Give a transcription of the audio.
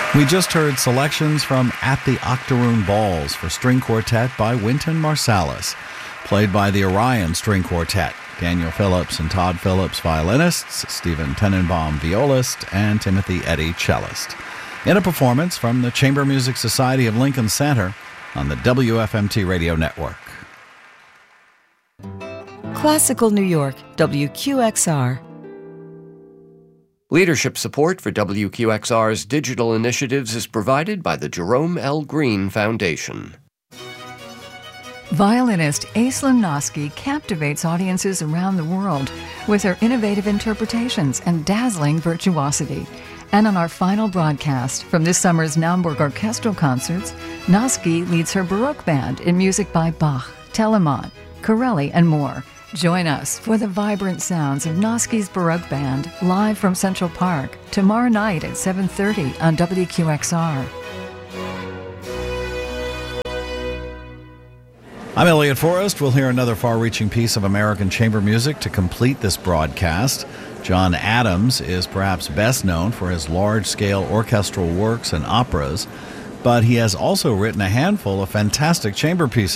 We just heard selections from At the Octoroon Balls for string quartet by Wynton Marsalis, played by the Orion String Quartet, Daniel Phillips and Todd Phillips violinists, Stephen Tenenbaum violist, and Timothy Eddy cellist, in a performance from the Chamber Music Society of Lincoln Center on the WFMT Radio Network. Classical New York, WQXR. Leadership support for WQXR's digital initiatives is provided by the Jerome L. Green Foundation. Violinist Aislinn Noske captivates audiences around the world with her innovative interpretations and dazzling virtuosity. And on our final broadcast from this summer's Naumburg Orchestral Concerts, Noske leads her Baroque band in music by Bach, Telemann, Corelli, and more. Join us for the vibrant sounds of Noske's Baroque Band live from Central Park tomorrow night at 7:30 on WQXR. I'm Elliot Forrest. We'll hear another far-reaching piece of American chamber music to complete this broadcast. John Adams is perhaps best known for his large-scale orchestral works and operas, but he has also written a handful of fantastic chamber pieces.